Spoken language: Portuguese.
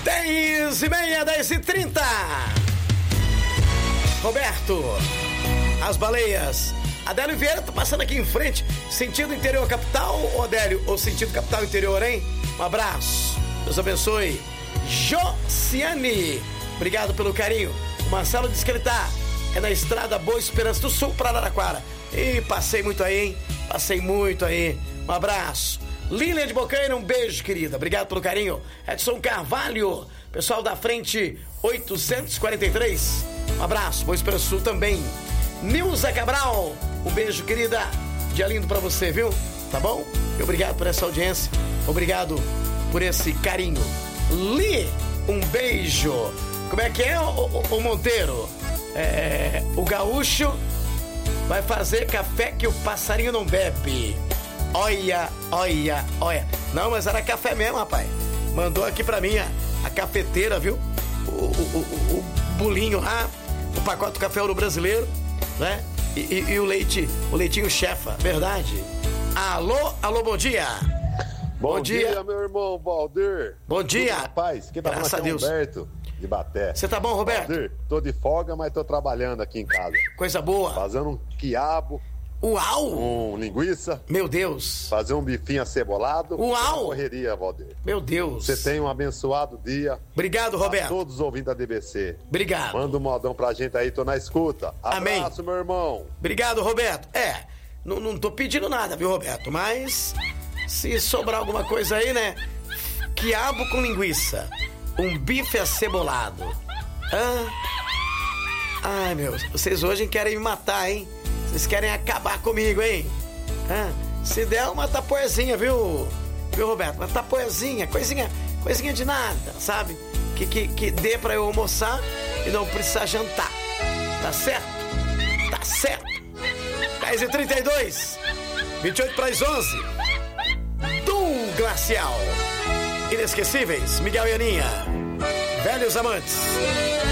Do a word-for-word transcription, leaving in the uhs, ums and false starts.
dez e meia, dez e trinta. Roberto, as baleias. Adélio Vieira tá passando aqui em frente. Sentido interior capital, ou Adélio? Ou sentido capital interior, hein? Um abraço. Deus abençoe. Josiane, obrigado pelo carinho. O Marcelo disse que ele tá é na estrada Boa Esperança do Sul para Araraquara. E passei muito aí, hein? Passei muito aí. Um abraço. Lilian de Bocaina, um beijo, querida. Obrigado pelo carinho. Edson Carvalho, pessoal da frente oitocentos e quarenta e três. Um abraço. Boa Esperança do Sul também. Nilza Cabral, um beijo, querida. Dia lindo pra você, viu? Tá bom? E obrigado por essa audiência. Obrigado por esse carinho. Li, um beijo. Como é que é, o, o, o Monteiro? É, o gaúcho vai fazer café que o passarinho não bebe. Olha, olha, olha. Não, mas era café mesmo, rapaz. Mandou aqui pra mim a, a cafeteira, viu? O, o, o, o bolinho lá, o pacote do café ouro brasileiro, né? E, e, e o leite, o leitinho chefa, verdade. Alô, alô, bom dia. Bom, bom dia. dia, meu irmão Valdir. Bom dia. Rapaz, que tá Graças a Deus. Humberto de Baté. Você tá bom, Roberto? Valdir, tô de folga, mas tô trabalhando aqui em casa. Coisa boa. Fazendo um quiabo. Uau! Um linguiça. Meu Deus. Fazer um bifinho acebolado. Uau! Correria, Valdir. Meu Deus. Você tem um abençoado dia. Obrigado, Roberto. A todos os ouvintes da D B C. Obrigado. Manda um modão pra gente aí, tô na escuta. Amém. Abraço, meu irmão. Obrigado, Roberto. É, não, não tô pedindo nada, viu, Roberto? Mas se sobrar alguma coisa aí, né? Quiabo com linguiça. Um bife acebolado. Ah. Ai, meu, vocês hoje querem me matar, hein? Vocês querem acabar comigo, hein? Ah, se der uma tapoezinha, viu? Viu, Roberto? Uma tapoezinha, coisinha, coisinha de nada, sabe? Que, que, que dê pra eu almoçar e não precisar jantar. Tá certo? Tá certo. dez e trinta e dois. vinte e oito para as onze. Do Glacial. Inesquecíveis, Miguel e Aninha. Velhos amantes.